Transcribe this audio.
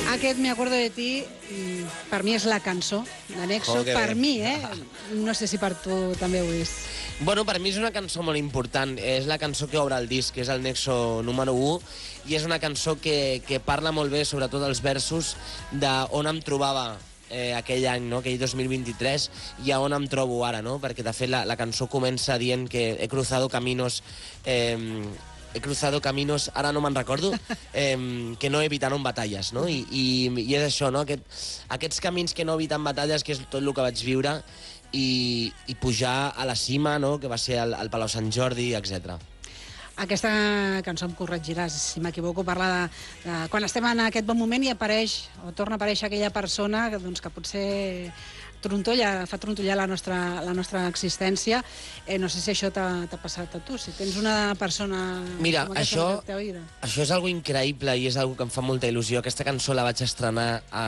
Aquest Me acuerdo de ti, per mi és la cançó de Nexo, per mi, No sé si per tu també ho és. Bueno, per mi és una cançó molt important. És la cançó que obre el disc, que és el Nexo número 1, i és una cançó que parla molt bé, sobretot els versos, d'on em trobava aquell any, no? Aquell 2023, i a on em trobo ara, no? Perquè, de fet, la cançó comença dient que he cruzado caminos... ara no me'n recordo, que no evitaron batalles, no? I és això, no? Aquests camins que no eviten batalles, que és tot el que vaig viure, i pujar a la cima, no? Que va ser el Palau Sant Jordi, etc. Aquesta cançó, em corregiràs si m'equivoco, parla de quan estem en aquest bon moment i apareix, o torna a aparèixer aquella persona que potser fa trontollar la nostra existència. No sé si això t'ha passat a tu, si tens una persona... Mira, això és algo increïble i és algo que em fa molta il·lusió. Aquesta cançó la vaig estrenar